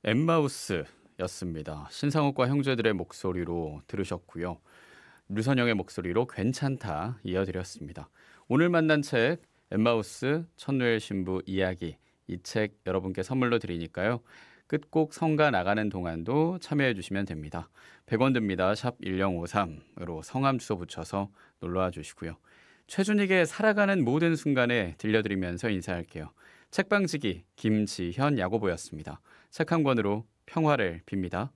엠마우스였습니다. 신상욱과 형제들의 목소리로 들으셨고요. 류선영의 목소리로 괜찮다 이어드렸습니다. 오늘 만난 책 엠마우스 천누엘 신부 이야기, 이 책 여러분께 선물로 드리니까요. 끝곡 성가 나가는 동안도 참여해 주시면 됩니다. 100원 듭니다. 샵 1053으로 성함 주소 붙여서 놀러와 주시고요. 최준익의 살아가는 모든 순간에 들려드리면서 인사할게요. 책방지기 김지현 야고보였습니다. 책 한 권으로 평화를 빕니다.